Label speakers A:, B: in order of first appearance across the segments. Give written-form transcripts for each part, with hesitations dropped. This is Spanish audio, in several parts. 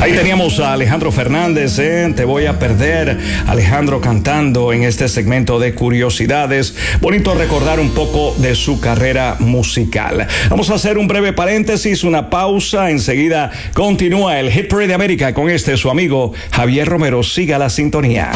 A: Ahí teníamos a Alejandro Fernández, Te voy a perder. Alejandro cantando en este segmento de curiosidades. Bonito recordar un poco de su carrera musical. Vamos a hacer un breve paréntesis, una pausa. Enseguida continúa el Hit Parade de América con su amigo Javier Romero. Siga la sintonía.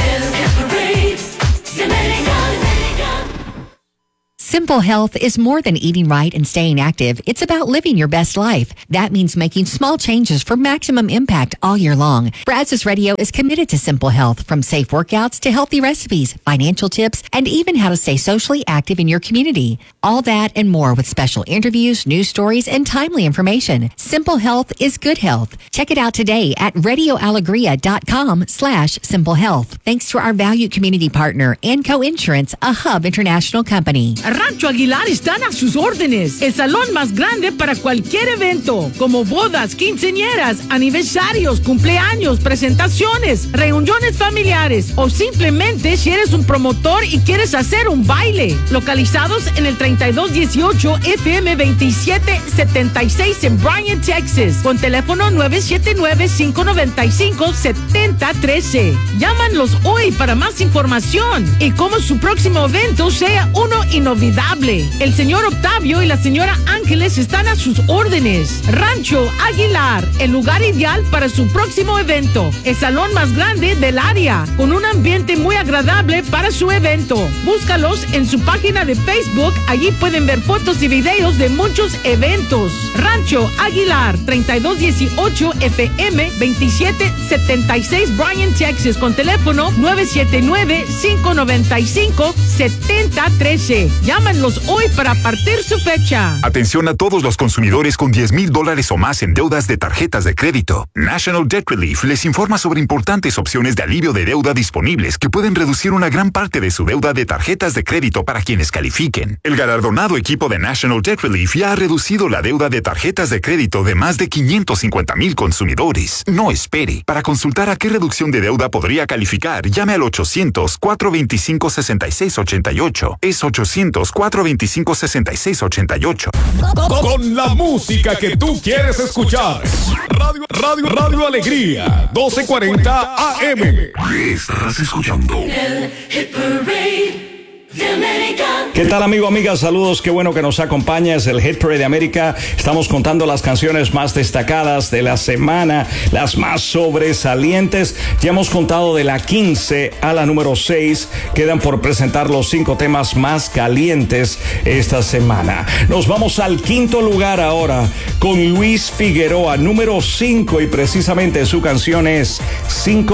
B: Simple Health is more than eating right and staying active. It's about living your best life. That means making small changes for maximum impact all year long. Brazos Radio is committed to Simple Health, from safe workouts to healthy recipes, financial tips, and even how to stay socially active in your community. All that and more with special interviews, news stories, and timely information. Simple Health is good health. Check it out today at radioalegria.com/Simple Health. Thanks to our valued community partner, Anco Insurance, a Hub International company.
C: Rancho Aguilar están a sus órdenes. El salón más grande para cualquier evento, como bodas, quinceañeras, aniversarios, cumpleaños, presentaciones, reuniones familiares o simplemente si eres un promotor y quieres hacer un baile. Localizados en el 3218 FM 2776 en Bryan, Texas, con teléfono 979-595-7013. Llámanlos hoy para más información y cómo su próximo evento sea uno inolvidable. El señor Octavio y la señora Ángeles están a sus órdenes. Rancho Aguilar, el lugar ideal para su próximo evento. El salón más grande del área, con un ambiente muy agradable para su evento. Búscalos en su página de Facebook. Allí pueden ver fotos y videos de muchos eventos. Rancho Aguilar, 3218 FM 2776 Bryan, Texas, con teléfono 979-595-7013. Llámanlos hoy para partir su fecha.
D: Atención a todos los consumidores con $10,000 o más en deudas de tarjetas de crédito. National Debt Relief les informa sobre importantes opciones de alivio de deuda disponibles que pueden reducir una gran parte de su deuda de tarjetas de crédito para quienes califiquen. El galardonado equipo de National Debt Relief ya ha reducido la deuda de tarjetas de crédito de más de 550,000 consumidores. No espere. Para consultar a qué reducción de deuda podría calificar, llame al 800-425-6688. Es 800-425-6688.
E: Con la música que tú quieres escuchar. Radio Alegría, 1240 AM.
D: Estás escuchando
F: el Hit Parade de América.
A: ¿Qué tal, amigo, amiga? Saludos, qué bueno que nos acompañas. El Hit Parade de América. Estamos contando las canciones más destacadas de la semana, las más sobresalientes. Ya hemos contado de la 15 a la número 6. Quedan por presentar los 5 temas más calientes esta semana. Nos vamos al quinto lugar ahora con Luis Figueroa, número 5, y precisamente su canción es 5